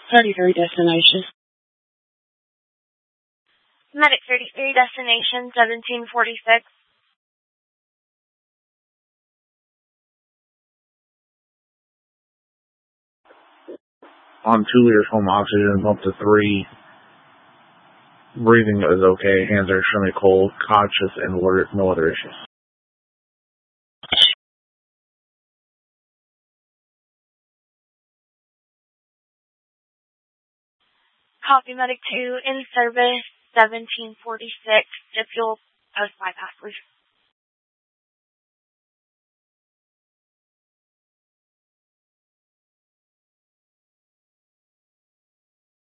33 destination. Medic 33, destination 1746. On 2 liters home oxygen, up to 3. Breathing is okay. Hands are extremely cold, conscious, and alert. No other issues. Copy, Medic 2, in service 1746, jet fuel, post bypass, please.